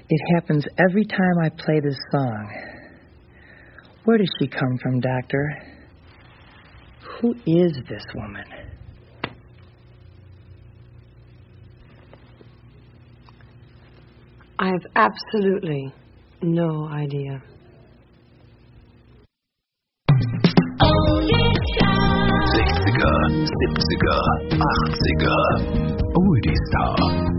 It happens every time I play this song. Where does she come from, Doctor? Who is this woman? I have absolutely no idea. 60er, 70er, 80er. Oldie Star.